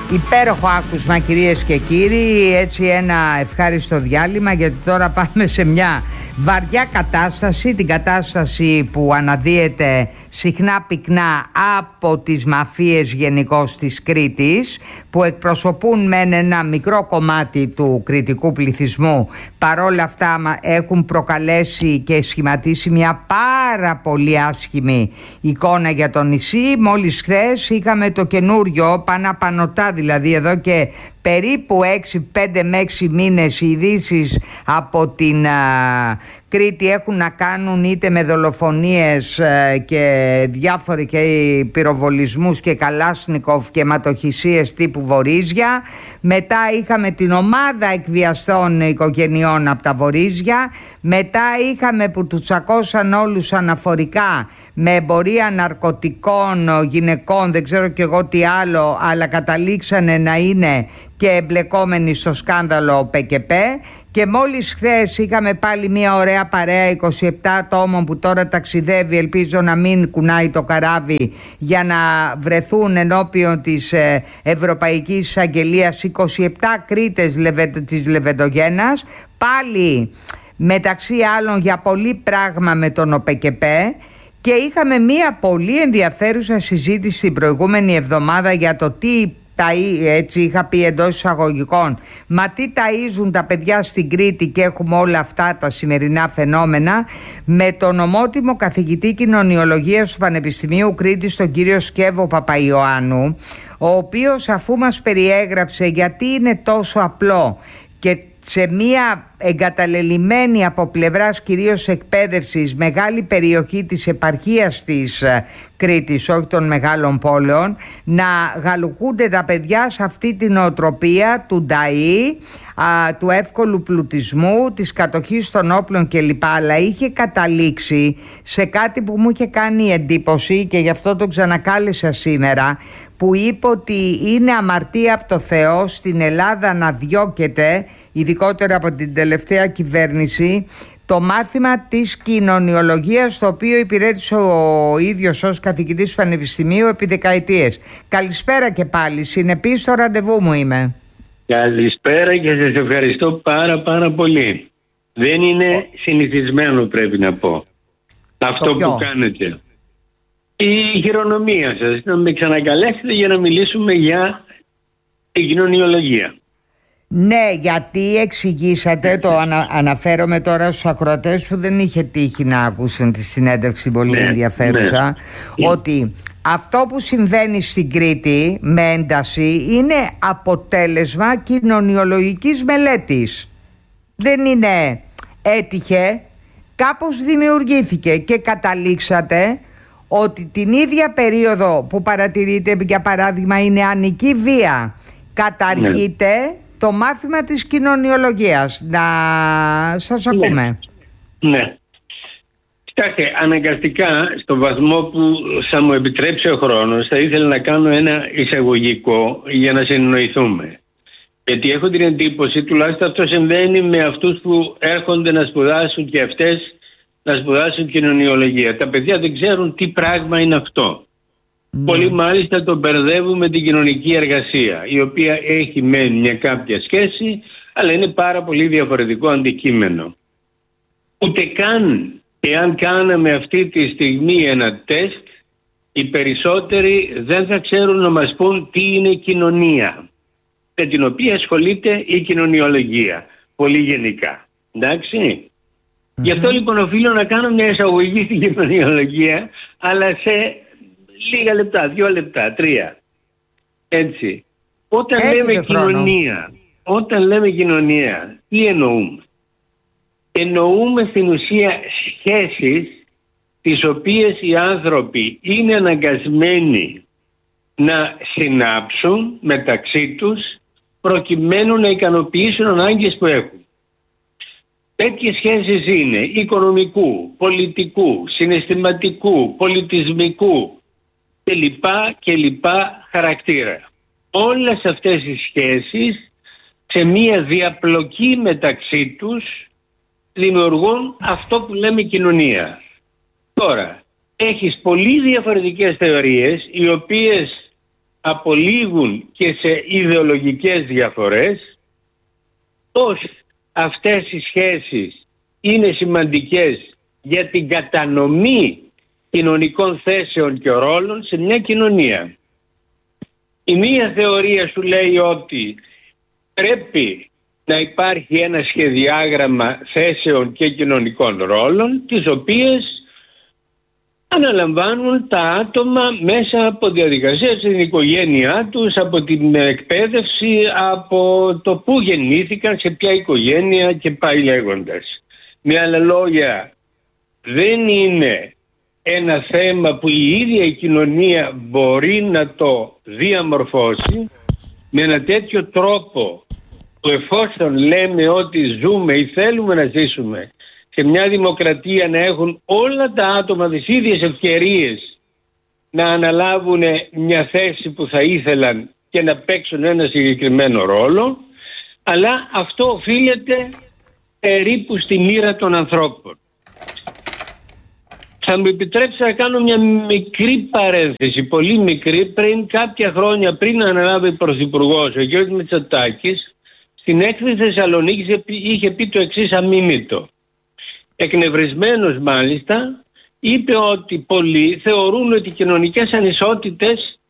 Υπέροχο άκουσμα, κυρίες και κύριοι. Έτσι ένα ευχάριστο διάλειμμα, γιατί τώρα πάμε σε μια βαριά κατάσταση, την κατάσταση που αναδύεται συχνά πυκνά από τις μαφίες γενικώς της Κρήτης, που εκπροσωπούν μεν ένα μικρό κομμάτι του κρητικού πληθυσμού, παρόλα αυτά έχουν προκαλέσει και σχηματίσει μια πάρα πολύ άσχημη εικόνα για το νησί. Μόλις χθες είχαμε το καινούριο παναπανωτά, δηλαδή εδώ και περίπου 5 με 6 μήνες οι ειδήσεις από την Κρήτη έχουν να κάνουν είτε με δολοφονίες και διάφοροι και πυροβολισμούς και καλάσνικοφ και αιματοχυσίες τύπου Βορίζια. Μετά είχαμε την ομάδα εκβιαστών οικογενειών από τα Βορίζια. Μετά είχαμε που τους τσακώσαν όλους αναφορικά με εμπορία ναρκωτικών, γυναικών, δεν ξέρω κι εγώ τι άλλο, αλλά καταλήξανε να είναι και εμπλεκόμενοι στο σκάνδαλο ΠΚΠ. Και μόλις χθες είχαμε πάλι μια ωραία παρέα 27 ατόμων που τώρα ταξιδεύει, ελπίζω να μην κουνάει το καράβι, για να βρεθούν ενώπιον της Ευρωπαϊκής Εισαγγελίας 27 Κρήτες της Λεβεντογένας, πάλι μεταξύ άλλων για πολύ πράγμα με τον ΟΠΚΠ. Και είχαμε μια πολύ ενδιαφέρουσα συζήτηση την προηγούμενη εβδομάδα για το τι, έτσι είχα πει εντός εισαγωγικών, μα τι ταΐζουν τα παιδιά στην Κρήτη και έχουμε όλα αυτά τα σημερινά φαινόμενα, με τον ομότιμο καθηγητή κοινωνιολογίας του Πανεπιστημίου Κρήτης, τον κύριο Σκεύο Παπαϊωάννου, ο οποίος αφού μας περιέγραψε γιατί είναι τόσο απλό και σε μια εγκαταλελειμμένη από πλευράς κυρίως εκπαίδευσης μεγάλη περιοχή της επαρχίας της Κρήτης, όχι των μεγάλων πόλεων, να γαλουχούνται τα παιδιά σε αυτή την οτροπία του νταΐ, του εύκολου πλουτισμού, της κατοχής των όπλων κλπ. Αλλά είχε καταλήξει σε κάτι που μου είχε κάνει εντύπωση και γι' αυτό τον ξανακάλεσα σήμερα, που είπε ότι είναι αμαρτία από το Θεό στην Ελλάδα να διώκεται, ειδικότερα από την τελευταία κυβέρνηση, το μάθημα της κοινωνιολογίας, το οποίο υπηρέτησε ο ίδιος ως καθηγητής πανεπιστημίου επί δεκαετίες. Καλησπέρα και πάλι, συνεπής στο ραντεβού μου είμαι. Καλησπέρα και σας ευχαριστώ πάρα πολύ. Δεν είναι συνηθισμένο, πρέπει να πω, αυτό που κάνετε. Η χειρονομία σας, να με ξανακαλέσετε για να μιλήσουμε για την κοινωνιολογία. Ναι, γιατί εξηγήσατε, το αναφέρομαι τώρα στους ακροατές που δεν είχε τύχει να ακούσουν τη συνέντευξη πολύ ενδιαφέρουσα, ότι αυτό που συμβαίνει στην Κρήτη με ένταση είναι αποτέλεσμα κοινωνιολογικής μελέτης. Δεν είναι έτυχε, κάπως δημιουργήθηκε και καταλήξατε ότι την ίδια περίοδο που παρατηρείται, για παράδειγμα, η νεανική βία, καταργείται το μάθημα της κοινωνιολογίας. Να σας ακούμε. Ναι. Κοιτάξτε, αναγκαστικά, στο βαθμό που θα μου επιτρέψει ο χρόνος, θα ήθελα να κάνω ένα εισαγωγικό για να συνεννοηθούμε. Γιατί έχω την εντύπωση, τουλάχιστον αυτό συμβαίνει με αυτούς που έρχονται να σπουδάσουν και αυτές να σπουδάσουν κοινωνιολογία. Τα παιδιά δεν ξέρουν τι πράγμα είναι αυτό. Πολλοί μάλιστα τον μπερδεύουν με την κοινωνική εργασία, η οποία έχει μεν μια κάποια σχέση, αλλά είναι πάρα πολύ διαφορετικό αντικείμενο. Ούτε καν εάν κάναμε αυτή τη στιγμή ένα τεστ, οι περισσότεροι δεν θα ξέρουν να μας πούν τι είναι κοινωνία, με την οποία ασχολείται η κοινωνιολογία, πολύ γενικά. Εντάξει. Γι' αυτό λοιπόν οφείλω να κάνω μια εισαγωγή στην κοινωνιολογία, αλλά σε λίγα λεπτά, 2 λεπτά, 3. Έτσι. Όταν λέμε κοινωνία, τι εννοούμε? Εννοούμε στην ουσία σχέσεις τις οποίες οι άνθρωποι είναι αναγκασμένοι να συνάψουν μεταξύ τους προκειμένου να ικανοποιήσουν ανάγκες που έχουν. Τέτοιες σχέσεις είναι οικονομικού, πολιτικού, συναισθηματικού, πολιτισμικού κλπ. Χαρακτήρα. Όλες αυτές οι σχέσεις σε μία διαπλοκή μεταξύ τους δημιουργούν αυτό που λέμε κοινωνία. Τώρα, έχεις πολύ διαφορετικές θεωρίες οι οποίες απολύγουν και σε ιδεολογικές διαφορές, πως αυτές οι σχέσεις είναι σημαντικές για την κατανομή κοινωνικών θέσεων και ρόλων σε μια κοινωνία. Η μία θεωρία σου λέει ότι πρέπει να υπάρχει ένα σχεδιάγραμμα θέσεων και κοινωνικών ρόλων, τις οποίες αναλαμβάνουν τα άτομα μέσα από διαδικασίες στην οικογένειά τους, από την εκπαίδευση, από το που γεννήθηκαν, σε ποια οικογένεια και πάει λέγοντας. Με άλλα λόγια, δεν είναι ένα θέμα που η ίδια η κοινωνία μπορεί να το διαμορφώσει με ένα τέτοιο τρόπο που, εφόσον λέμε ότι ζούμε ή θέλουμε να ζήσουμε σε μια δημοκρατία, να έχουν όλα τα άτομα τις ίδιες ευκαιρίες να αναλάβουν μια θέση που θα ήθελαν και να παίξουν ένα συγκεκριμένο ρόλο, αλλά αυτό οφείλεται περίπου στη μοίρα των ανθρώπων. Θα μου επιτρέψετε να κάνω μια μικρή παρένθεση, πολύ μικρή. Πριν κάποια χρόνια, πριν να αναλάβει πρωθυπουργός ο κ. Μητσοτάκης, στην έκθεση Θεσσαλονίκης είχε πει το εξής αμίμητο. Εκνευρισμένος μάλιστα, είπε ότι πολλοί θεωρούν ότι οι κοινωνικές ανισότητες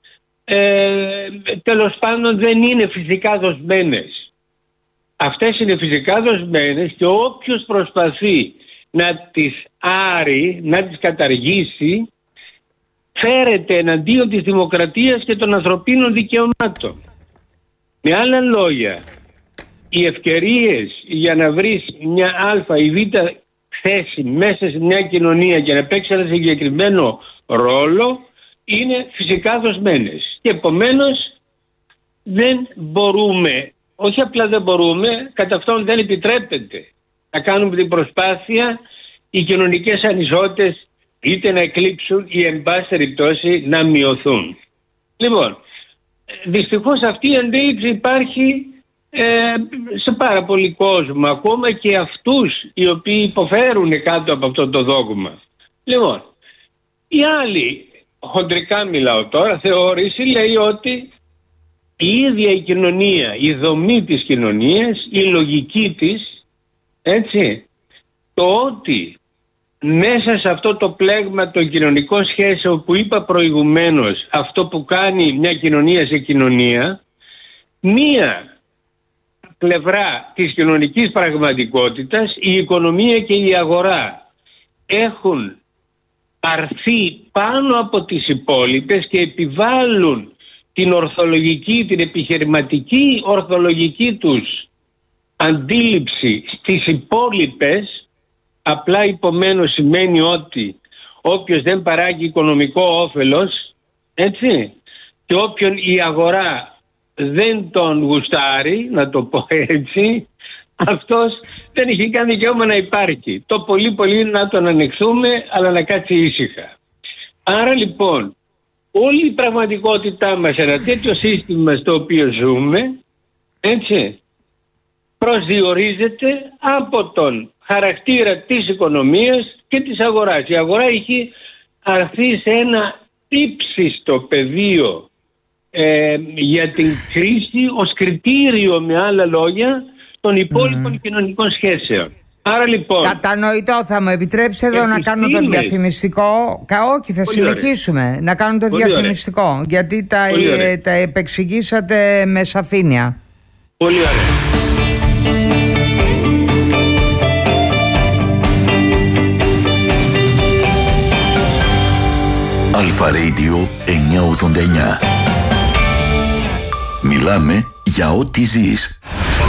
τέλος πάντων δεν είναι φυσικά δοσμένες. Αυτές είναι φυσικά δοσμένες και όποιος προσπαθεί να τις άρει, να τις καταργήσει, φέρεται εναντίον της δημοκρατίας και των ανθρωπίνων δικαιωμάτων. Με άλλα λόγια, οι ευκαιρίες για να βρεις μια α ή β θέση μέσα σε μια κοινωνία και να παίξει ένα συγκεκριμένο ρόλο είναι φυσικά δοσμένες. Και επομένως δεν μπορούμε, όχι απλά δεν μπορούμε, κατά αυτόν δεν επιτρέπεται να κάνουμε την προσπάθεια οι κοινωνικές ανισότητες είτε να εκλείψουν ή εν πάση περιπτώσει να μειωθούν. Λοιπόν, δυστυχώς αυτή η αντίληψη υπάρχει σε πάρα πολύ κόσμο, ακόμα και αυτούς οι οποίοι υποφέρουν κάτω από αυτό το δόγμα. Λοιπόν, η άλλη, χοντρικά μιλάω τώρα, θεώρηση λέει ότι η ίδια η κοινωνία, η δομή της κοινωνίας, η λογική της, έτσι, το ότι μέσα σε αυτό το πλέγμα των κοινωνικών σχέσεων που είπα προηγουμένως, αυτό που κάνει μια κοινωνία σε κοινωνία, μία πλευρά της κοινωνικής πραγματικότητας, η οικονομία και η αγορά έχουν αρθεί πάνω από τις υπόλοιπες και επιβάλλουν την ορθολογική, την επιχειρηματική ορθολογική τους αντίληψη στις υπόλοιπες. Απλά υπομένως σημαίνει ότι όποιος δεν παράγει οικονομικό όφελος, έτσι, και όποιον η αγορά δεν τον γουστάρει, να το πω έτσι, αυτός δεν έχει καν δικαίωμα να υπάρχει. Το πολύ πολύ να τον ανεχθούμε, αλλά να κάτσει ήσυχα. Άρα λοιπόν, όλη η πραγματικότητά μας, ένα τέτοιο σύστημα στο οποίο ζούμε, έτσι, προσδιορίζεται από τον χαρακτήρα της οικονομίας και της αγοράς. Η αγορά έχει αρθεί σε ένα ύψιστο πεδίο για την κρίση ως κριτήριο, με άλλα λόγια, των υπόλοιπων κοινωνικών σχέσεων. Άρα λοιπόν... Κατανοητό, θα μου επιτρέψετε εδώ να κάνω το διαφημιστικό. Όχι, θα συνεχίσουμε να κάνω το διαφημιστικό, γιατί τα επεξηγήσατε με σαφήνεια. Πολύ ωραία. Αλφα Radio 989. Μιλάμε για ό,τι ζεις.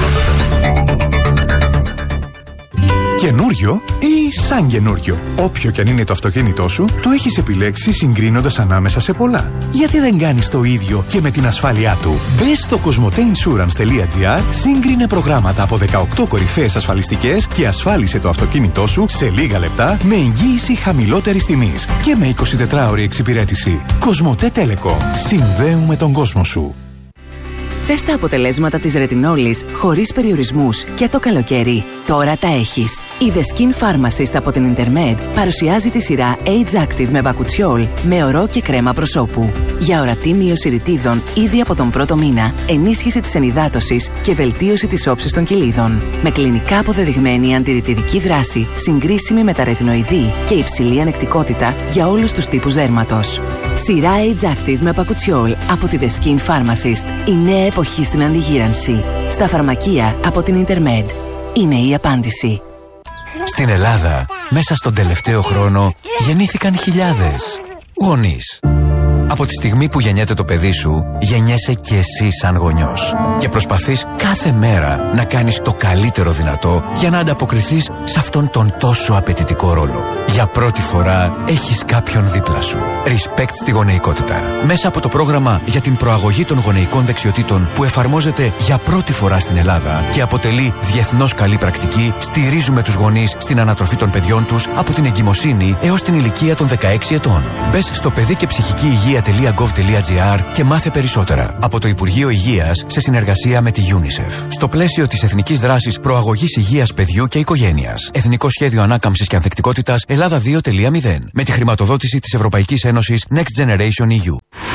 Καινούριο ή σαν καινούριο. Όποιο κι αν είναι το αυτοκίνητό σου, το έχεις επιλέξει συγκρίνοντας ανάμεσα σε πολλά. Γιατί δεν κάνεις το ίδιο και με την ασφάλειά του? Μπες στο cosmoteinsurance.gr, σύγκρινε προγράμματα από 18 κορυφαίες ασφαλιστικές και ασφάλισε το αυτοκίνητό σου σε λίγα λεπτά με εγγύηση χαμηλότερης τιμής και με 24ωρη εξυπηρέτηση. Cosmote Telecom. Συνδέουμε τον κόσμο σου. Θες τα αποτελέσματα της ρετινόλης χωρίς περιορισμούς και το καλοκαίρι? Τώρα τα έχεις. Η The Skin Pharmacist από την Intermed παρουσιάζει τη σειρά Age Active με μπακουτσιόλ με ορό και κρέμα προσώπου. Για ορατή μείωση ρητίδων ήδη από τον πρώτο μήνα, ενίσχυση της ενυδάτωσης και βελτίωση της όψης των κυλίδων. Με κλινικά αποδεδειγμένη αντιρρητιδική δράση, συγκρίσιμη με τα ρετινοειδή και υψηλή ανεκτικότητα για όλους τους τύπους δέρματος. Σειρά Age Active με μπακουτσιόλ από τη The Skin Pharmacist. Η νέα εποχή στην αντιγύρανση. Στα φαρμακεία από την Intermed. Είναι η απάντηση. Στην Ελλάδα, μέσα στον τελευταίο χρόνο, γεννήθηκαν χιλιάδες γονείς. Από τη στιγμή που γεννιέται το παιδί σου, γεννιέσαι και εσύ σαν γονιός. Και προσπαθείς κάθε μέρα να κάνεις το καλύτερο δυνατό για να ανταποκριθείς σε αυτόν τον τόσο απαιτητικό ρόλο. Για πρώτη φορά έχεις κάποιον δίπλα σου. Respect στη γονεϊκότητα. Μέσα από το πρόγραμμα για την προαγωγή των γονεϊκών δεξιοτήτων που εφαρμόζεται για πρώτη φορά στην Ελλάδα και αποτελεί διεθνώς καλή πρακτική, στηρίζουμε τους γονείς στην ανατροφή των παιδιών τους από την εγκυμοσύνη έως την ηλικία των 16 ετών. Μπες στο παιδί και ψυχική υγεία.gov.gr και μάθε περισσότερα από το Υπουργείο Υγείας σε συνεργασία με τη UNICEF. Στο πλαίσιο της Εθνικής Δράσης Προαγωγής Υγείας Παιδιού και Οικογένειας. Εθνικό Σχέδιο Ανάκαμψης και Ανθεκτικότητας Ελλάδα 2.0. Με τη χρηματοδότηση της Ευρωπαϊκής Ένωσης Next Generation EU.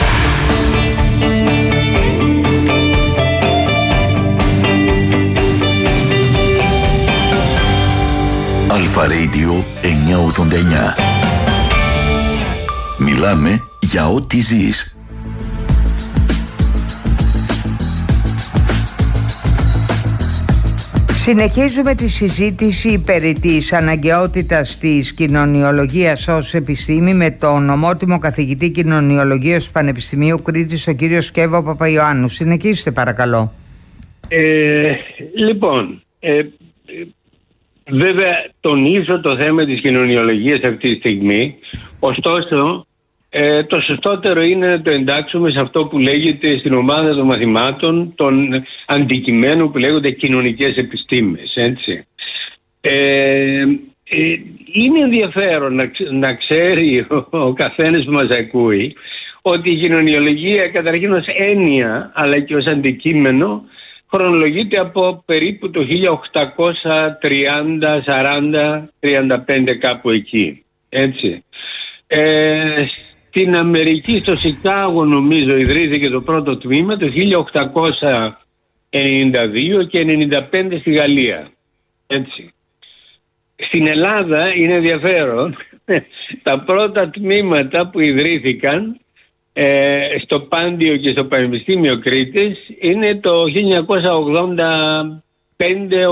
Αλφα Radio 989. Μιλάμε για ό,τι ζεις. Συνεχίζουμε τη συζήτηση περί της αναγκαιότητας της κοινωνιολογίας ως επιστήμη με τον ομότιμο καθηγητή κοινωνιολογίας του Πανεπιστημίου Κρήτης, τον κύριο Σκεύο Παπαϊωάννου. Συνεχίστε παρακαλώ. Λοιπόν, βέβαια τονίζω το θέμα της κοινωνιολογίας αυτή τη στιγμή, ωστόσο το σωστότερο είναι να το εντάξουμε σε αυτό που λέγεται στην ομάδα των μαθημάτων των αντικειμένων που λέγονται κοινωνικές επιστήμες, έτσι. Είναι ενδιαφέρον να ξέρει ο καθένας που μας ακούει ότι η κοινωνιολογία καταρχήν ως έννοια αλλά και ως αντικείμενο χρονολογείται από περίπου το 1830, 40, 35 κάπου εκεί, έτσι. Στην Αμερική, στο Σικάγο νομίζω ιδρύθηκε το πρώτο τμήμα το 1892 και 95 στη Γαλλία, έτσι. Στην Ελλάδα είναι ενδιαφέρον τα πρώτα τμήματα που ιδρύθηκαν στο Πάντιο και στο Πανεπιστήμιο Κρήτης είναι το 1985-86,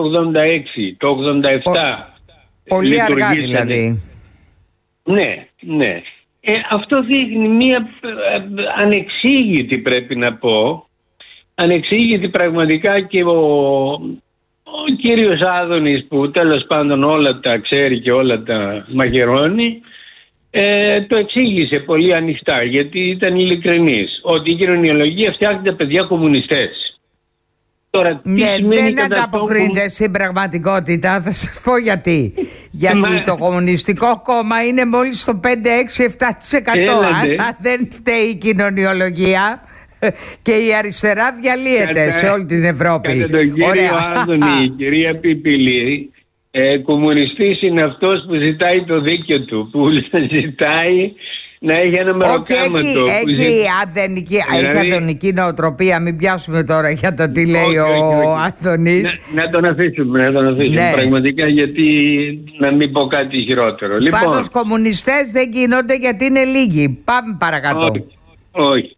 το 87. Πολύ αργά δηλαδή. Ναι. Αυτό δείχνει μία ανεξήγητη, πρέπει να πω, ανεξήγητη πραγματικά, και ο κύριος Άδωνης που τέλος πάντων όλα τα ξέρει και όλα τα μαχαιρώνει, το εξήγησε πολύ ανοιχτά, γιατί ήταν ειλικρινής, ότι η κοινωνιολογία φτιάχνεται παιδιά κομμουνιστές. Τώρα, δεν ανταποκρίνεται στην πραγματικότητα. Θα σου πω γιατί. Γιατί το Κομμουνιστικό Κόμμα είναι μόλις το 5, 6, 7%. Αν δεν φταίει η κοινωνιολογία και η αριστερά διαλύεται σε όλη την Ευρώπη. Κατά τον κύριο Άδωνη, η κυρία Πιπηλή, κομμουνιστής είναι αυτός που ζητάει το δίκαιο του, που ζητάει να έχει ένα μεροκάματο. Έχει αδενική νοοτροπία. Μην πιάσουμε τώρα για το τι λέει ο Άδωνης. Να τον αφήσουμε. Ναι. Πραγματικά, γιατί να μην πω κάτι χειρότερο. Πάντως κομμουνιστές δεν γίνονται γιατί είναι λίγοι. Πάμε παρακάτω. Όχι.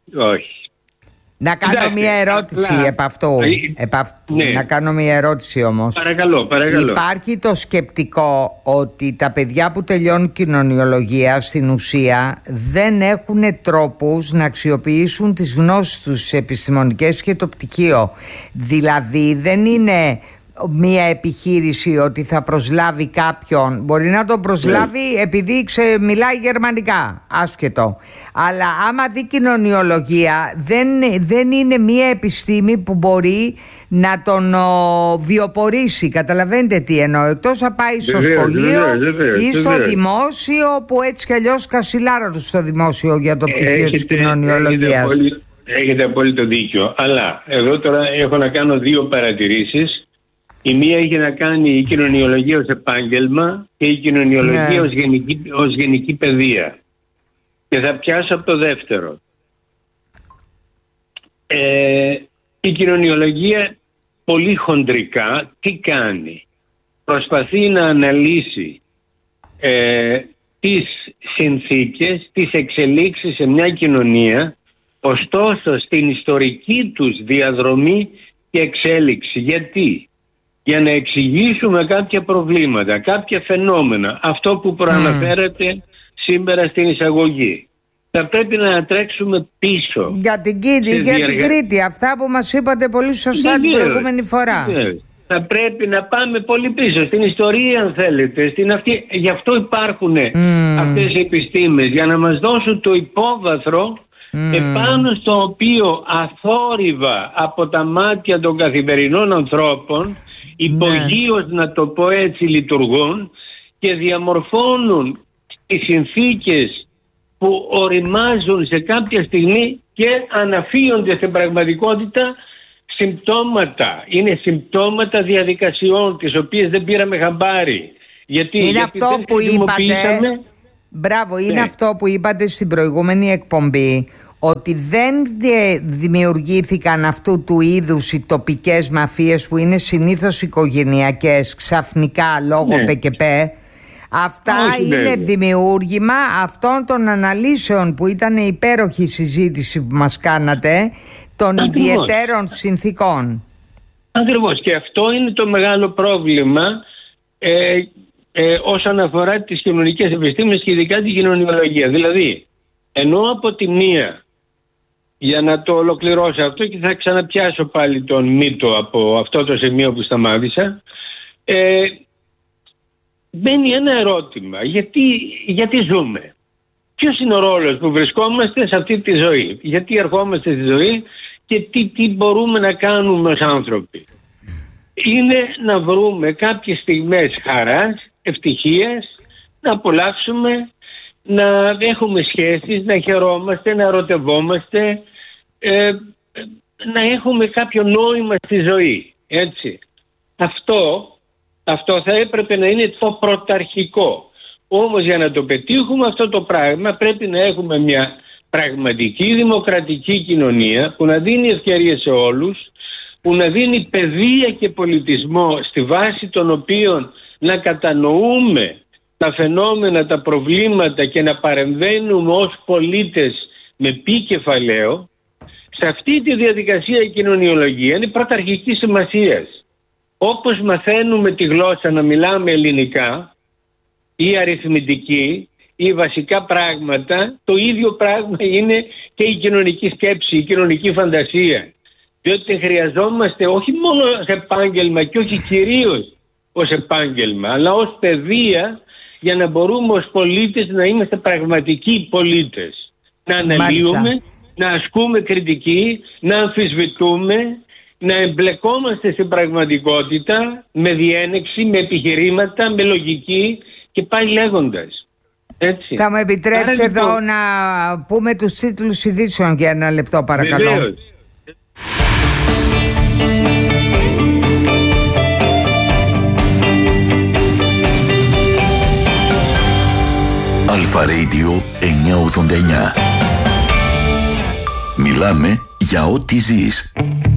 Να κάνω μια ερώτηση επ' αυτού. Να κάνω μια ερώτηση όμως. Παρακαλώ. Υπάρχει το σκεπτικό ότι τα παιδιά που τελειώνουν κοινωνιολογία στην ουσία δεν έχουν τρόπους να αξιοποιήσουν τις γνώσεις τους επιστημονικές και το πτυχίο. Δηλαδή δεν είναι μια επιχείρηση ότι θα προσλάβει κάποιον. Μπορεί να τον προσλάβει επειδή μιλάει γερμανικά, άσχετο. Αλλά άμα δει κοινωνιολογία, δεν είναι μια επιστήμη που μπορεί να τον βιοπορήσει. Καταλαβαίνετε τι εννοώ? Εκτός να πάει στο σχολείο ή στο δημόσιο, που έτσι κι αλλιώς κασιλάρα του στο δημόσιο για το πτυχίο της κοινωνιολογίας. Έχετε απόλυτο δίκιο. Αλλά εδώ τώρα έχω να κάνω δύο παρατηρήσεις. Η μία έχει να κάνει η κοινωνιολογία ως επάγγελμα και η κοινωνιολογία ως γενική παιδεία. Και θα πιάσω από το δεύτερο. Η κοινωνιολογία πολύ χοντρικά τι κάνει? Προσπαθεί να αναλύσει τις συνθήκες, τις εξελίξεις σε μια κοινωνία, ωστόσο στην ιστορική τους διαδρομή και εξέλιξη. Γιατί? Για να εξηγήσουμε κάποια προβλήματα, κάποια φαινόμενα. Αυτό που προαναφέρατε σήμερα στην εισαγωγή. Θα πρέπει να τρέξουμε πίσω. Για την Κρήτη, αυτά που μας είπατε πολύ σωστά την προηγούμενη φορά. Θα πρέπει να πάμε πολύ πίσω στην ιστορία, αν θέλετε. Γι' αυτό υπάρχουν αυτές οι επιστήμες, για να μας δώσουν το υπόβαθρο επάνω στο οποίο αθόρυβα από τα μάτια των καθημερινών ανθρώπων υπογείως, να το πω έτσι, λειτουργούν και διαμορφώνουν τις συνθήκες που οριμάζουν σε κάποια στιγμή και αναφύονται στην πραγματικότητα συμπτώματα. Είναι συμπτώματα διαδικασιών τις οποίες δεν πήραμε χαμπάρι. Γιατί αυτό που είπατε. Μπράβο, είναι αυτό που είπατε στην προηγούμενη εκπομπή, ότι δεν δημιουργήθηκαν αυτού του είδους οι τοπικές μαφίες που είναι συνήθως οικογενειακές ξαφνικά λόγω ΠΚΠ. Αυτά είναι δημιούργημα αυτών των αναλύσεων που ήταν υπέροχη συζήτηση που μας κάνατε, των ιδιαιτέρων συνθήκων. Ακριβώς, και αυτό είναι το μεγάλο πρόβλημα όσον αφορά τις κοινωνικές επιστήμες και ειδικά την κοινωνιολογία. Δηλαδή, ενώ από τη μία, για να το ολοκληρώσω αυτό και θα ξαναπιάσω πάλι τον μύτο από αυτό το σημείο που σταμάτησα, μπαίνει ένα ερώτημα. Γιατί ζούμε? Ποιος είναι ο ρόλος που βρισκόμαστε σε αυτή τη ζωή? Γιατί ερχόμαστε στη ζωή και τι μπορούμε να κάνουμε ως άνθρωποι? Είναι να βρούμε κάποιες στιγμές χαράς, ευτυχίας, να απολαύσουμε, να έχουμε σχέσεις, να χαιρόμαστε, να ερωτευόμαστε, να έχουμε κάποιο νόημα στη ζωή. Έτσι. Αυτό θα έπρεπε να είναι το πρωταρχικό. Όμως για να το πετύχουμε αυτό το πράγμα πρέπει να έχουμε μια πραγματική δημοκρατική κοινωνία που να δίνει ευκαιρίες σε όλους, που να δίνει παιδεία και πολιτισμό στη βάση των οποίων να κατανοούμε τα φαινόμενα, τα προβλήματα και να παρεμβαίνουμε ως πολίτες με πι κεφαλαίο. Σε αυτή τη διαδικασία η κοινωνιολογία είναι πρωταρχικής σημασίας. Όπως μαθαίνουμε τη γλώσσα να μιλάμε ελληνικά ή αριθμητική ή βασικά πράγματα, το ίδιο πράγμα είναι και η κοινωνική σκέψη, η κοινωνική φαντασία. Διότι χρειαζόμαστε όχι μόνο ως επάγγελμα και όχι κυρίως ως επάγγελμα, αλλά ως παιδεία για να μπορούμε ως πολίτες να είμαστε πραγματικοί πολίτες. Να αναλύουμε, να ασκούμε κριτική, να αμφισβητούμε, να εμπλεκόμαστε στην πραγματικότητα με διένεξη, με επιχειρήματα, με λογική και πάει λέγοντας. Έτσι. Θα μου επιτρέψει εδώ να πούμε τους τίτλους ειδήσεων για ένα λεπτό παρακαλώ. Βεβαίως. Αλφα Radio 989. Μιλάμε για ό,τι ζεις.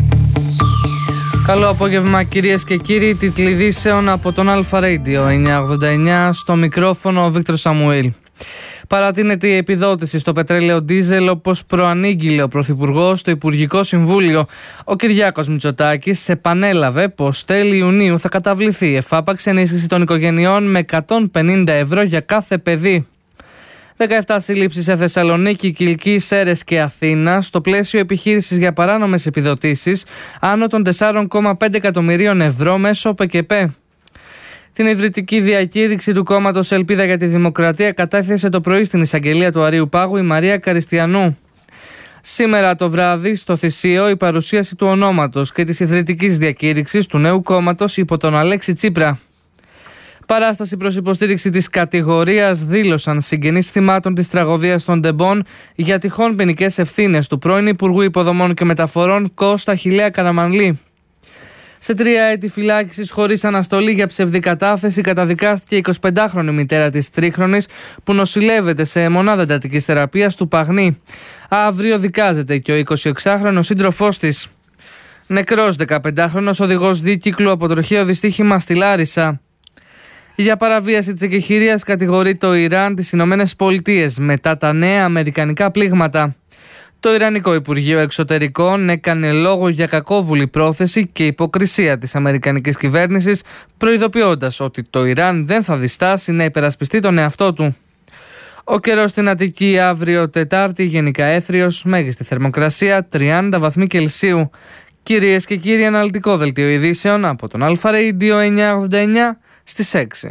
Καλό απόγευμα κυρίες και κύριοι, τίτλοι ειδήσεων από τον Αλφα Radio 989, στο μικρόφωνο ο Βίκτορ Σαμουήλ. Παρατείνεται η επιδότηση στο πετρέλαιο ντίζελ όπως προανήγγειλε ο Πρωθυπουργός στο Υπουργικό Συμβούλιο. Ο Κυριάκος Μητσοτάκης επανέλαβε πως τέλη Ιουνίου θα καταβληθεί εφάπαξ ενίσχυση των οικογενειών με 150 ευρώ για κάθε παιδί. 17 σύλληψεις σε Θεσσαλονίκη, Κιλκή, Σέρρες και Αθήνα στο πλαίσιο επιχείρησης για παράνομες επιδοτήσεις άνω των 4,5 εκατομμυρίων ευρώ μέσω ΠΚΠ. Την ιδρυτική διακήρυξη του κόμματος Ελπίδα για τη Δημοκρατία κατέθεσε το πρωί στην εισαγγελία του Αρείου Πάγου η Μαρία Καριστιανού. Σήμερα το βράδυ στο Θησίο η παρουσίαση του ονόματος και της ιδρυτικής διακήρυξης του νέου κόμματος υπό τον Αλέξη Τσίπρα. Παράσταση προς υποστήριξη της κατηγορίας δήλωσαν συγγενείς θυμάτων της τραγωδίας των Ντεμπών για τυχόν ποινικές ευθύνες του πρώην Υπουργού Υποδομών και Μεταφορών Κώστα Χιλέα Καραμανλή. Σε 3 έτη φυλάκισης χωρίς αναστολή για ψευδή κατάθεση καταδικάστηκε η 25χρονη μητέρα της τρίχρονης που νοσηλεύεται σε μονάδα εντατικής θεραπείας του Παγνή. Αύριο δικάζεται και ο 26χρονος σύντροφός της. Νεκρός 15χρονος οδηγός δίκυκλου από τροχαίο δυστύχημα στη Λάρισα. Για παραβίαση της εκεχηρίας κατηγορεί το Ιράν τις Ηνωμένες Πολιτείες μετά τα νέα αμερικανικά πλήγματα. Το Ιρανικό Υπουργείο Εξωτερικών έκανε λόγο για κακόβουλη πρόθεση και υποκρισία της αμερικανικής κυβέρνησης, προειδοποιώντας ότι το Ιράν δεν θα διστάσει να υπερασπιστεί τον εαυτό του. Ο καιρός στην Αττική αύριο Τετάρτη γενικά έθριος, μέγιστη θερμοκρασία 30 βαθμοί Κελσίου. Κυρίες και κύριοι, αναλυτικό δελτίο ειδήσεων από τον Αλφα Radio 989 στις 6.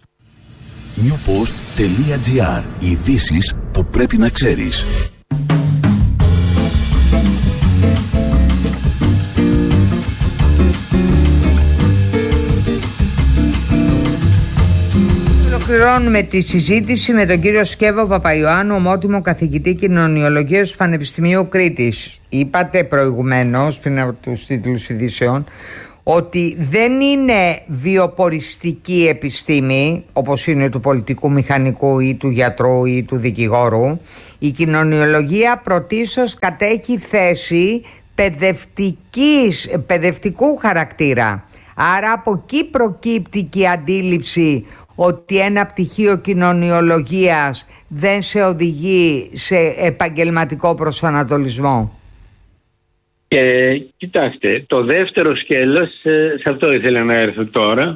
newpost.gr. Ειδήσεις που πρέπει να ξέρεις. Ολοκληρώνουμε τη συζήτηση με τον κύριο Σκεύο Παπαϊωάννου, ομότιμο καθηγητή κοινωνιολογίας του Πανεπιστημίου Κρήτης. Είπατε προηγουμένως, πριν από τους τίτλους ειδήσεων, ότι δεν είναι βιοποριστική επιστήμη, όπως είναι του πολιτικού μηχανικού ή του γιατρού ή του δικηγόρου. Η κοινωνιολογία πρωτίστως κατέχει θέση παιδευτικού χαρακτήρα. Άρα από εκεί προκύπτει και η αντίληψη ότι ένα πτυχίο κοινωνιολογίας δεν σε οδηγεί σε επαγγελματικό προσανατολισμό. Κοιτάξτε, το δεύτερο σκέλος, σε αυτό ήθελα να έρθω τώρα,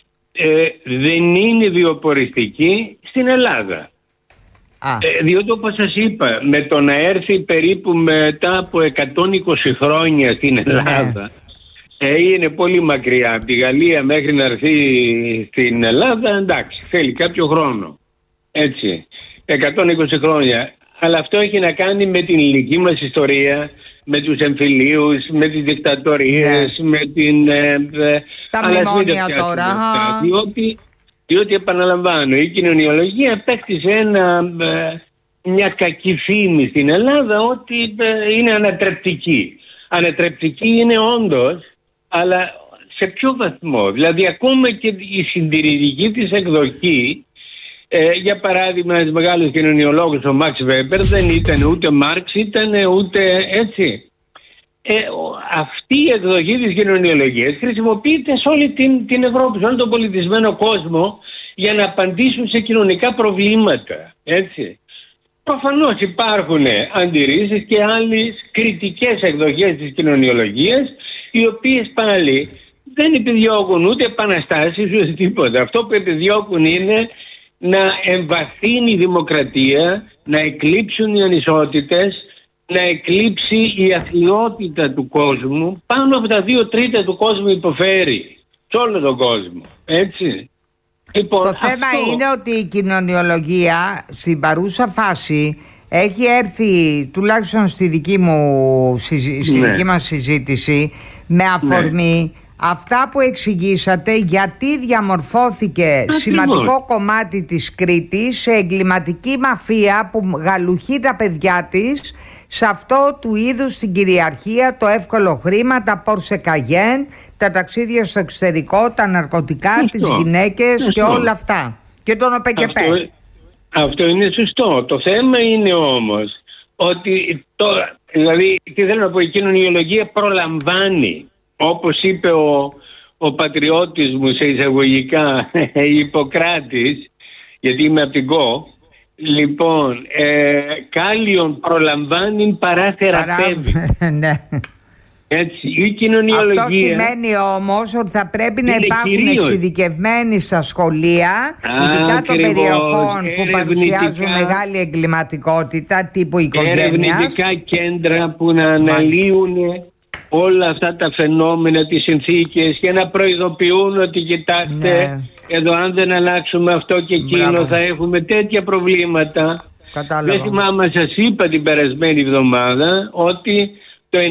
δεν είναι βιοποριστική στην Ελλάδα. Διότι όπως σας είπα, με το να έρθει περίπου μετά από 120 χρόνια στην Ελλάδα, είναι πολύ μακριά. Από τη Γαλλία μέχρι να έρθει στην Ελλάδα, εντάξει, θέλει κάποιο χρόνο. Έτσι, 120 χρόνια. Αλλά αυτό έχει να κάνει με την ηλική μας ιστορία, με τους εμφυλίους, με τις δικτατορίες, με την... τα μνημόνια τώρα. Διότι επαναλαμβάνω, η κοινωνιολογία απέκτησε μια κακή φήμη στην Ελλάδα ότι είναι ανατρεπτική. Ανατρεπτική είναι όντως, αλλά σε ποιο βαθμό? Δηλαδή ακόμα και η συντηρητική της εκδοχή, για παράδειγμα ένας μεγάλος κοινωνιολόγος, ο Μαξ Βέμπερ, δεν ήταν ούτε Μάρξ, ήταν ούτε έτσι. Αυτή η εκδοχή της κοινωνιολογίας χρησιμοποιείται σε όλη την Ευρώπη, σε όλο τον πολιτισμένο κόσμο, για να απαντήσουν σε κοινωνικά προβλήματα. Έτσι. Προφανώς υπάρχουν αντιρρήσεις και άλλες κριτικές εκδοχές της κοινωνιολογίας, οι οποίες πάλι δεν επιδιώκουν ούτε επαναστάσεις ούτε τίποτα. Αυτό που επιδιώκουν είναι να εμβαθύνει η δημοκρατία, να εκλείψουν οι ανισότητες, να εκλείψει η αθλιότητα του κόσμου. Πάνω από τα 2/3 του κόσμου υποφέρει, σε όλο τον κόσμο. Έτσι. Λοιπόν, το θέμα είναι ότι η κοινωνιολογία στην παρούσα φάση έχει έρθει, τουλάχιστον στη δική μας συζήτηση, με αφορμή αυτά που εξηγήσατε, γιατί διαμορφώθηκε σημαντικό κομμάτι της Κρήτης σε εγκληματική μαφία που γαλουχεί τα παιδιά της σε αυτό του είδους την κυριαρχία, το εύκολο χρήμα, τα Porsche Cayenne, τα ταξίδια στο εξωτερικό, τα ναρκωτικά, τις γυναίκες και όλα αυτά. Και τον ΟΠΕΚΕΠΕ. Αυτό είναι σωστό. Το θέμα είναι όμως ότι τώρα, δηλαδή, τι θέλω να πω, η κοινωνιολογία προλαμβάνει. Όπως είπε ο πατριώτης μου σε εισαγωγικά Ιπποκράτης, γιατί είμαι από την ΚΟ, λοιπόν, κάλιον προλαμβάνει παρά θεραπεύει. Ναι. Έτσι, η κοινωνιολογία... Αυτό σημαίνει όμως ότι θα πρέπει να υπάρχουν εξειδικευμένοι στα σχολεία, ειδικά των περιοχών που παρουσιάζουν μεγάλη εγκληματικότητα τύπου οικογένειας. Ερευνητικά κέντρα που να αναλύουν όλα αυτά τα φαινόμενα, τις συνθήκες, και να προειδοποιούν ότι κοιτάξτε, εδώ αν δεν αλλάξουμε αυτό και εκείνο θα έχουμε τέτοια προβλήματα. Κατάλαβα. Δεν θυμάμαι, σας είπα την περασμένη εβδομάδα ότι το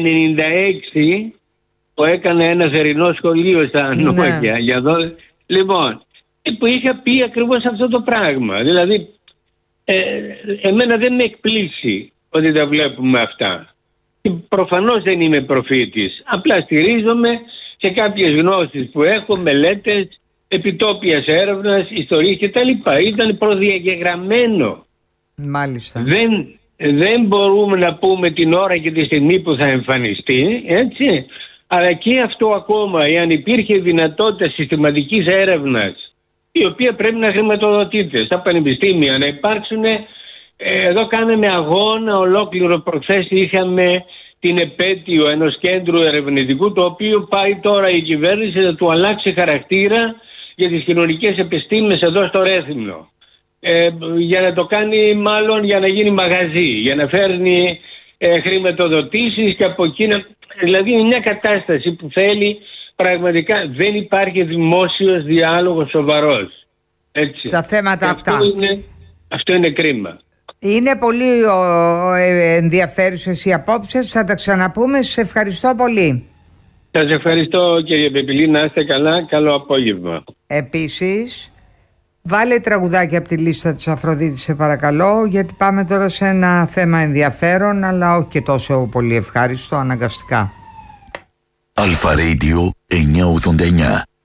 1996 που έκανε ένα θερινό σχολείο στα Ανώκια. Λοιπόν, που είχα πει ακριβώς αυτό το πράγμα. Δηλαδή εμένα δεν με εκπλήσει ότι τα βλέπουμε αυτά. Και προφανώς δεν είμαι προφήτης. Απλά στηρίζομαι σε κάποιες γνώσεις που έχω, μελέτες, επιτόπιας έρευνας, ιστορίες κτλ. Ήταν προδιαγεγραμμένο. Μάλιστα. Δεν μπορούμε να πούμε την ώρα και τη στιγμή που θα εμφανιστεί, έτσι. Αλλά και αυτό ακόμα, εάν υπήρχε δυνατότητα συστηματικής έρευνας, η οποία πρέπει να χρηματοδοτείται στα πανεπιστήμια, να υπάρξουν. Εδώ κάναμε αγώνα ολόκληρο. Προχθές είχαμε την επέτειο ενός κέντρου ερευνητικού, το οποίο πάει τώρα η κυβέρνηση να του αλλάξει χαρακτήρα για τις κοινωνικές επιστήμες εδώ στο Ρέθυμνο. Για να το κάνει, μάλλον για να γίνει μαγαζί, για να φέρνει χρηματοδοτήσεις και από εκεί δηλαδή είναι μια κατάσταση που θέλει πραγματικά, δεν υπάρχει δημόσιος διάλογος σοβαρός. Έτσι. Στα θέματα αυτά. Αυτό είναι κρίμα. Είναι πολύ ενδιαφέρουσες οι απόψεις. Θα τα ξαναπούμε. Σε ευχαριστώ πολύ. Σας ευχαριστώ κύριε Πεπιλή. Να είστε καλά. Καλό απόγευμα. Επίσης, βάλε τραγουδάκι από τη λίστα της Αφροδίτης, σε παρακαλώ, γιατί πάμε τώρα σε ένα θέμα ενδιαφέρον, αλλά όχι και τόσο πολύ ευχάριστο, αναγκαστικά. Αλφα Radio 989.